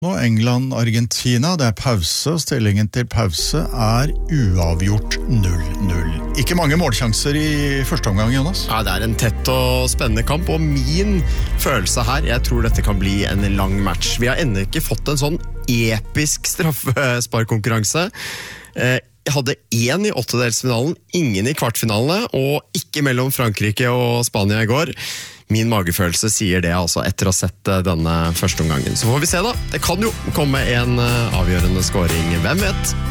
Nå England-Argentina, det pause, og stillingen til pause uavgjort 0-0. Ikke mange målsjanser i første omgang, Jonas. Ja, det en tett og spennende kamp, og min følelse her, jeg tror dette kan bli en lang match. Vi har ennå ikke fått en sånn episk straffesparkkonkurranse. Jeg hadde 1 i åttedelsfinalen, ingen i kvartfinalene, og ikke mellom Frankrike og Spania i går. Min magefølelse sier det altså etter å ha sett denne første omgangen. Så får vi se da. Det kan jo komme en avgjørende scoring, hvem vet?